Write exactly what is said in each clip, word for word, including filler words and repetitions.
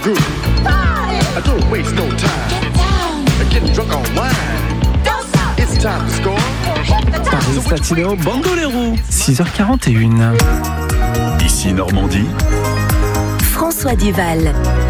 groove. I don't waste no time. Getting drunk on wine. It's time to score. Paris Latino Bandolero, six heures quarante et une. Ici Normandie. François Duval.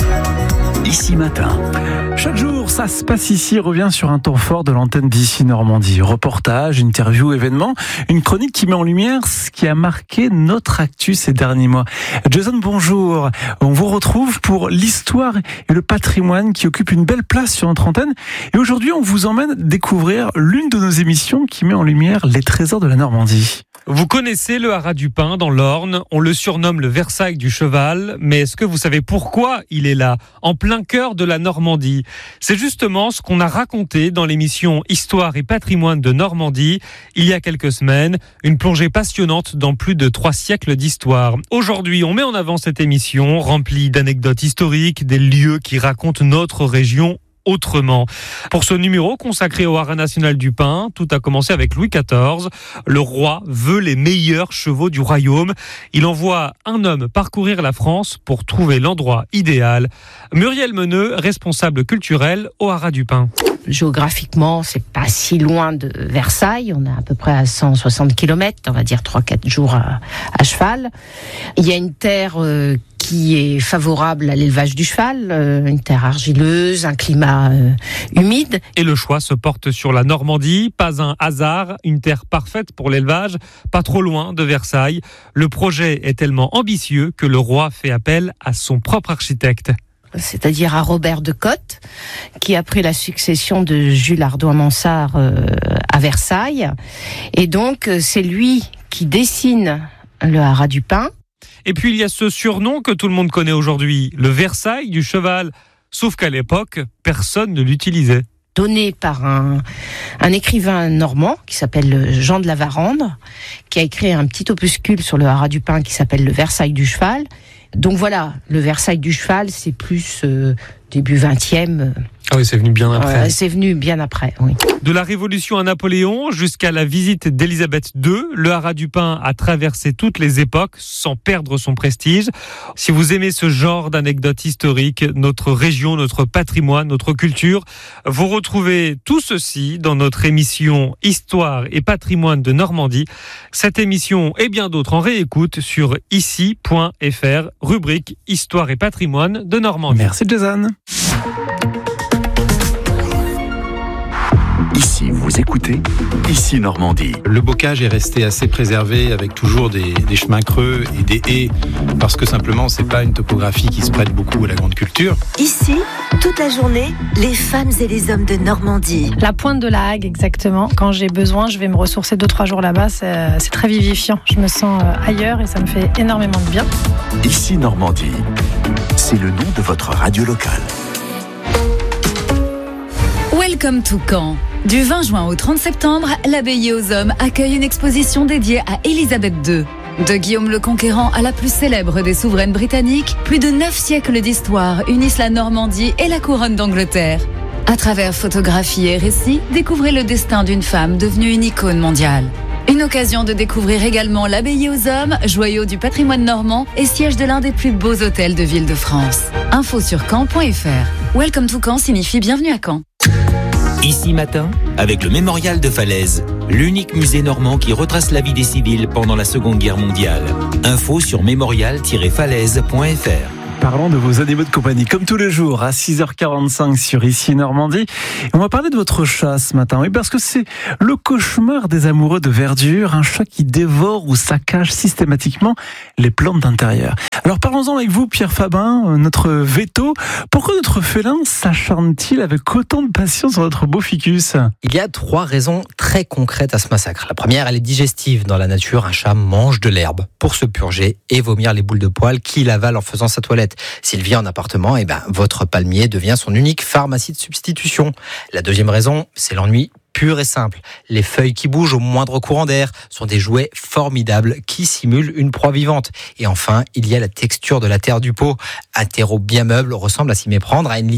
Ici Matin. Chaque jour, ça se passe ici, revient sur un temps fort de l'antenne d'Ici Normandie. Reportage, interview, événement, une chronique qui met en lumière ce qui a marqué notre actu ces derniers mois. Jason, bonjour. On vous retrouve pour l'histoire et le patrimoine qui occupe une belle place sur notre antenne. Et aujourd'hui, on vous emmène découvrir l'une de nos émissions qui met en lumière les trésors de la Normandie. Vous connaissez le Haras du Pin dans l'Orne, on le surnomme le Versailles du cheval, mais est-ce que vous savez pourquoi il est là, en plein cœur de la Normandie ? C'est justement ce qu'on a raconté dans l'émission Histoire et patrimoine de Normandie, il y a quelques semaines, une plongée passionnante dans plus de trois siècles d'histoire. Aujourd'hui, on met en avant cette émission, remplie d'anecdotes historiques, des lieux qui racontent notre région autrement. Pour ce numéro consacré au Haras national du Pin, tout a commencé avec Louis quatorze. Le roi veut les meilleurs chevaux du royaume. Il envoie un homme parcourir la France pour trouver l'endroit idéal. Muriel Meneux, responsable culturel au Haras du Pin. Géographiquement, c'est pas si loin de Versailles. On est à peu près à cent soixante kilomètres, on va dire trois à quatre jours à, à cheval. Il y a une terre euh, qui est favorable à l'élevage du cheval, euh, une terre argileuse, un climat euh, humide. Et le choix se porte sur la Normandie, pas un hasard, une terre parfaite pour l'élevage, pas trop loin de Versailles. Le projet est tellement ambitieux que le roi fait appel à son propre architecte. C'est-à-dire à Robert de Cotte, qui a pris la succession de Jules Hardouin-Mansart euh, à Versailles. Et donc, c'est lui qui dessine le Haras du Pin. Et puis, il y a ce surnom que tout le monde connaît aujourd'hui, le Versailles du cheval. Sauf qu'à l'époque, personne ne l'utilisait. Donné par un, un écrivain normand qui s'appelle Jean de la Varande, qui a écrit un petit opuscule sur le Haras du Pin qui s'appelle le Versailles du cheval. Donc voilà, le Versailles du cheval, c'est plus euh, début vingtième. Ah oui, c'est venu bien après. Euh, c'est venu bien après, oui. De la Révolution à Napoléon jusqu'à la visite d'Élisabeth deux, le Haras du Pin a traversé toutes les époques sans perdre son prestige. Si vous aimez ce genre d'anecdotes historiques, notre région, notre patrimoine, notre culture, vous retrouvez tout ceci dans notre émission Histoire et patrimoine de Normandie. Cette émission et bien d'autres en réécoute sur ici point f r, rubrique Histoire et patrimoine de Normandie. Merci Jason. Ici, vous écoutez Ici Normandie. Le bocage est resté assez préservé avec toujours des, des chemins creux et des haies parce que simplement c'est pas une topographie qui se prête beaucoup à la grande culture. Ici, toute la journée, les femmes et les hommes de Normandie. La pointe de la Hague, exactement. Quand j'ai besoin, je vais me ressourcer deux trois jours là-bas. C'est, c'est très vivifiant. Je me sens ailleurs et ça me fait énormément de bien. Ici Normandie, c'est le nom de votre radio locale. Welcome to Caen. Du vingt juin au trente septembre, l'Abbaye aux Hommes accueille une exposition dédiée à Élisabeth deux. De Guillaume le Conquérant à la plus célèbre des souveraines britanniques, plus de neuf siècles d'histoire unissent la Normandie et la couronne d'Angleterre. À travers photographies et récits, découvrez le destin d'une femme devenue une icône mondiale. Une occasion de découvrir également l'Abbaye aux Hommes, joyau du patrimoine normand et siège de l'un des plus beaux hôtels de ville de France. Info sur caen point f r. Welcome to Caen signifie bienvenue à Caen. Ici Matin, avec le Mémorial de Falaise, l'unique musée normand qui retrace la vie des civils pendant la Seconde Guerre mondiale. Info sur mémorial tiret falaise point f r. Parlons de vos animaux de compagnie, comme tous les jours, à six heures quarante-cinq sur Ici Normandie. Et on va parler de votre chat ce matin, oui, parce que c'est le cauchemar des amoureux de verdure, un chat qui dévore ou saccage systématiquement les plantes d'intérieur. Alors parlons-en avec vous, Pierre Fabin, notre veto. Pourquoi notre félin s'acharne-t-il avec autant de passion sur notre beau ficus ? Il y a trois raisons très concrètes à ce massacre. La première, elle est digestive. Dans la nature, un chat mange de l'herbe pour se purger et vomir les boules de poils qu'il avale en faisant sa toilette. S'il vit en appartement, eh ben, votre palmier devient son unique pharmacie de substitution. La deuxième raison, c'est l'ennui pur et simple. Les feuilles qui bougent au moindre courant d'air sont des jouets formidables qui simulent une proie vivante. Et enfin, il y a la texture de la terre du pot. Un terreau bien meuble ressemble à s'y méprendre à une litière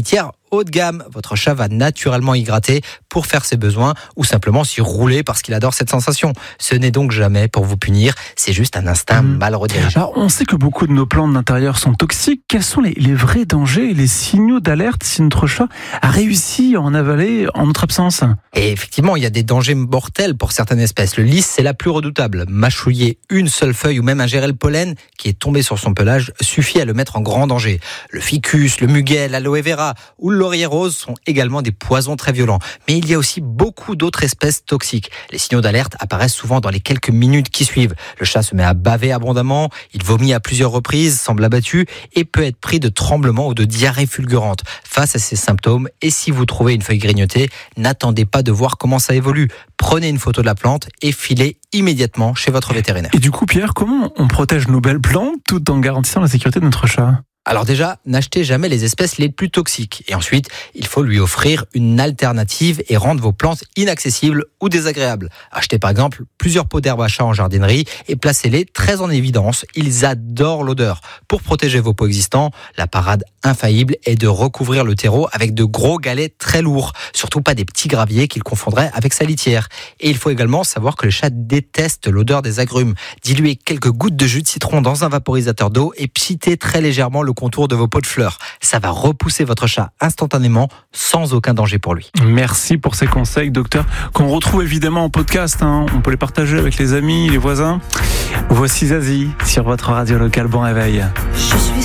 haut de gamme. Votre chat va naturellement y gratter pour faire ses besoins ou simplement s'y rouler parce qu'il adore cette sensation. Ce n'est donc jamais pour vous punir, c'est juste un instinct mmh. mal redirigé. Alors, on sait que beaucoup de nos plantes d'intérieur sont toxiques. Quels sont les, les vrais dangers et les signaux d'alerte si notre chat a réussi à en avaler en notre absence? Et effectivement, il y a des dangers mortels pour certaines espèces. Le lys, c'est la plus redoutable. Mâchouiller une seule feuille ou même ingérer le pollen qui est tombé sur son pelage suffit à le mettre en grand danger. Le ficus, le muguet, l'aloe vera ou le laurier rose sont également des poisons très violents. Mais il y a aussi beaucoup d'autres espèces toxiques. Les signaux d'alerte apparaissent souvent dans les quelques minutes qui suivent. Le chat se met à baver abondamment, il vomit à plusieurs reprises, semble abattu et peut être pris de tremblements ou de diarrhée fulgurante. Face à ces symptômes, et si vous trouvez une feuille grignotée, n'attendez pas de voir comment ça évolue. Prenez une photo de la plante et filez immédiatement chez votre vétérinaire. Et du coup, Pierre, comment on protège nos belles plantes tout en garantissant la sécurité de notre chat ? Alors déjà, n'achetez jamais les espèces les plus toxiques. Et ensuite, il faut lui offrir une alternative et rendre vos plantes inaccessibles ou désagréables. Achetez par exemple plusieurs pots d'herbe à chat en jardinerie et placez-les très en évidence. Ils adorent l'odeur. Pour protéger vos pots existants, la parade infaillible est de recouvrir le terreau avec de gros galets très lourds. Surtout pas des petits graviers qu'il confondrait avec sa litière. Et il faut également savoir que le chat déteste l'odeur des agrumes. Diluez quelques gouttes de jus de citron dans un vaporisateur d'eau et pchitez très légèrement le contour de vos pots de fleurs. Ça va repousser votre chat instantanément sans aucun danger pour lui. Merci pour ces conseils, docteur, qu'on retrouve évidemment en podcast. Hein. On peut les partager avec les amis, les voisins. Voici Zazie sur votre radio locale. Bon réveil. Je suis